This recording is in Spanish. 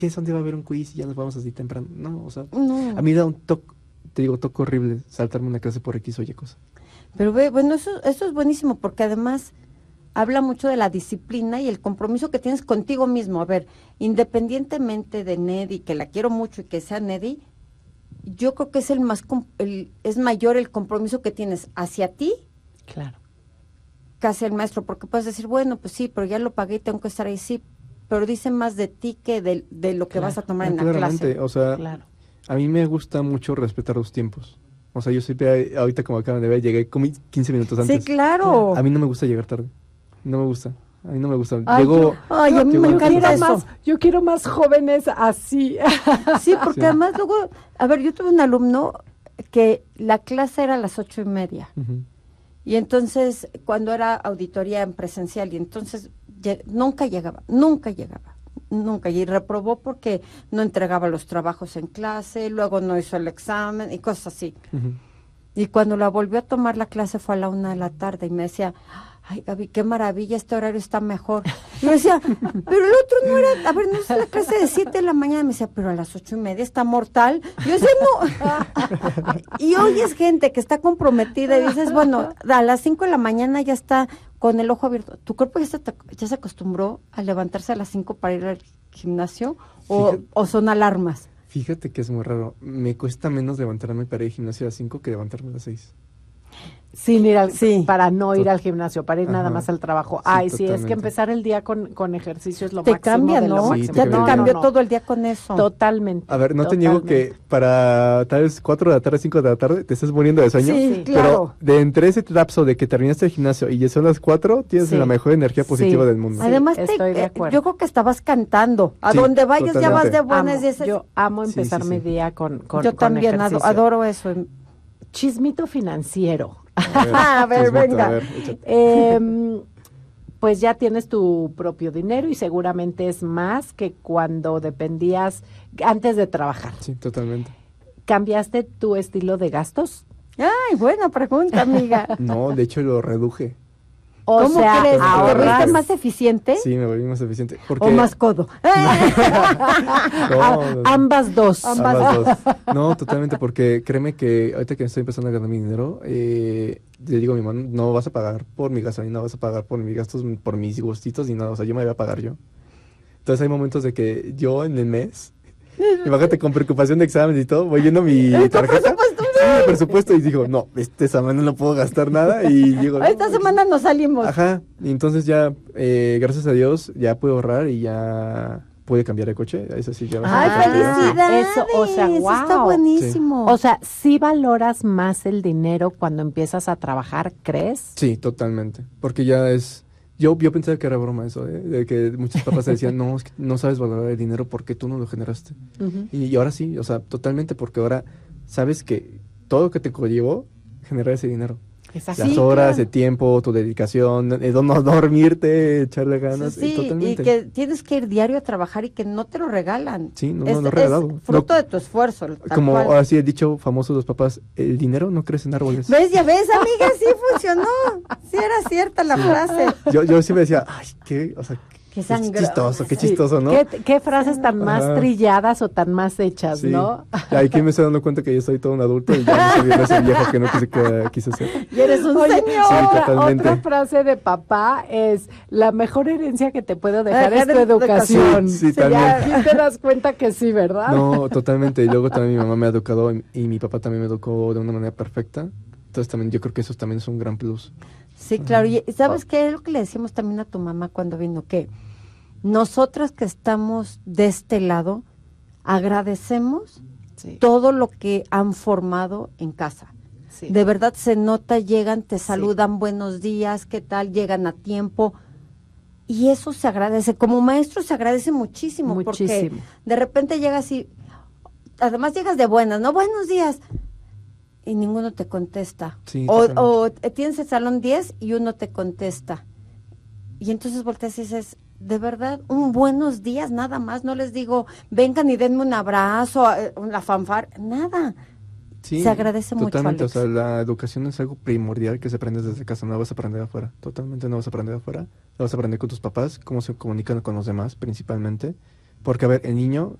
¿qué es donde va a haber un quiz y ya nos vamos así temprano? No, o sea, No. a mí da un toque, te digo, toque horrible saltarme una clase por X o Y cosa. Pero ve, bueno, eso es buenísimo porque además habla mucho de la disciplina y el compromiso que tienes contigo mismo. A ver, independientemente de Neddy, que la quiero mucho y que sea Neddy, yo creo que es es mayor el compromiso que tienes hacia ti Claro. que hacia el maestro, porque puedes decir, bueno, pues sí, pero ya lo pagué y tengo que estar ahí, sí, pero dice más de ti que de lo que Claro. vas a tomar en la Claramente, clase. o sea, Claro. a mí me gusta mucho respetar los tiempos. O sea, yo siempre, ahorita como acaban de ver, llegué como 15 minutos Sí, antes. claro. A mí no me gusta llegar tarde. No me gusta. A mí no me gusta. Ay, Llego, Ay, a mí llego me al encanta tiempo. eso. Yo quiero más jóvenes así. Sí, porque Sí. además luego, a ver, yo tuve un alumno que la clase era a las 8:30. Ujú. Y entonces, cuando era auditoría en presencial, y entonces nunca llegaba, nunca. Y reprobó porque no entregaba los trabajos en clase, luego no hizo el examen y cosas así. Ujú. Y cuando la volvió a tomar la clase fue a la 1 de la tarde y me decía, ay, Gaby, qué maravilla, este horario está mejor. Y yo decía, pero el otro no era, a ver, no es la clase de 7 de la mañana. Me decía, pero a las 8:30 está mortal. Y yo decía, no. Y hoy es gente que está comprometida y dices, bueno, a las 5 de la mañana ya está con el ojo abierto. ¿Tu cuerpo ya se acostumbró a levantarse a las 5 para ir al gimnasio o son alarmas? Fíjate que es muy raro. Me cuesta menos levantarme para ir al gimnasio a las 5 que levantarme a las 6. Sin ir Sí. para no ir al gimnasio, para ir nada Ajá. más al trabajo. Sí, Ay, sí, es que totalmente. empezar el día con ejercicio es lo Te máximo cambia, de lo ¿no? Sí, máximo. te Ya te cambia. cambió No. todo el día con eso. Totalmente. A ver, no te niego que para tal vez 4 de la tarde, 5 de la tarde, te estás muriendo de sueño. Sí, Sí. claro. Pero de entre ese lapso de que terminaste el gimnasio y ya son las 4, tienes Sí. la mejor energía positiva Sí. del mundo. Sí, Además, estoy de acuerdo. yo creo que estabas cantando. A Sí, donde vayas ya vas totalmente. de buenas. Y esas- Yo amo Sí, empezar sí, mi sí. día con yo también ejercicio. adoro eso. Chismito financiero. A ver, chismito, venga. a ver, échate. Pues ya tienes tu propio dinero y seguramente es más que cuando dependías antes de trabajar. Sí, totalmente. ¿Cambiaste tu estilo de gastos? Ay, buena pregunta, amiga. No, de hecho lo reduje. O ¿Cómo sea, crees? ¿Te ahorras. volviste más eficiente Sí, me volví más eficiente. Porque o más codo? No, Ambas dos. ambas dos. No, totalmente, porque créeme que ahorita que estoy empezando a ganar mi dinero, le digo a mi mamá, no vas a pagar por mi gasolina, no vas a pagar por mis gastos, por mis gustitos ni nada, o sea, yo me voy a pagar yo. Entonces hay momentos de que yo en el mes, imagínate con preocupación de exámenes y todo, voy viendo mi tarjeta, sí, el presupuesto, y digo, no, esta semana no puedo gastar nada, y digo, Esta no, semana no salimos. ajá, y entonces ya, gracias a Dios, ya puedo ahorrar y ya pude cambiar de coche, eso sí, ya va a Ay, ser perfecto. felicidades. Eso, o sea, Eso está guau. buenísimo. O sea, ¿sí valoras más el dinero cuando empiezas a trabajar, crees? Sí, totalmente, porque ya es... Yo pensaba que era broma eso, de que muchos papás te decían, no, es que no sabes valorar el dinero porque tú no lo generaste. Y ahora sí, o sea, totalmente, porque ahora sabes que todo lo que te conllevó generar ese dinero. Exacto. Las Sí, horas, claro. el tiempo, tu dedicación, no dormirte, echarle ganas, Sí, y totalmente. que tienes que ir diario a trabajar y que no te lo regalan. Sí, no, es, no regalado. es fruto No- de tu esfuerzo. Tal Como cual. así he dicho famosos los papás, el dinero no crece en árboles. ¿Ves? Ya ves, amiga, sí funcionó. Sí era cierta la frase. Yo siempre decía, ay, qué, o sea, Qué sangrón. qué Sí. chistoso, ¿no? ¿Qué frases tan más Ajá. trilladas o tan más hechas, Sí. no? Y aquí me estoy dando cuenta que yo soy todo un adulto y ya no soy bien ese viejo que no quise ser. Y eres un Oye, señor. Sí, otra totalmente. frase de papá es, la mejor herencia que te puedo dejar es tu Dejar educación. Sí, Ya también. aquí te das cuenta que sí, ¿verdad? No, totalmente. Y luego también mi mamá me ha educado y mi papá también me educó de una manera perfecta. Entonces también yo creo que eso también es un gran plus. Sí, claro. Y ¿sabes qué es lo que le decíamos también a tu mamá cuando vino? Que nosotras que estamos de este lado, agradecemos Sí, todo lo que han formado en casa. sí. De verdad se nota, llegan, te Sí. saludan, buenos días, ¿qué tal? Llegan a tiempo. Y eso se agradece. Como maestro se agradece muchísimo, porque Muchísimo. de repente llegas y, además llegas de buenas, ¿no? Buenos días. Y ninguno te contesta. Sí, o totalmente. tienes el salón 10 y uno te contesta. Y entonces volteas y dices, de verdad, un buenos días nada más. No les digo, vengan y denme un abrazo, una fanfar, nada. Sí, Se agradece mucho, totalmente. Alex. O sea, la educación es algo primordial que se aprende desde casa. No la vas a aprender afuera. Totalmente no vas a aprender afuera. La vas a aprender con tus papás, cómo se comunican con los demás principalmente. Porque, a ver, el niño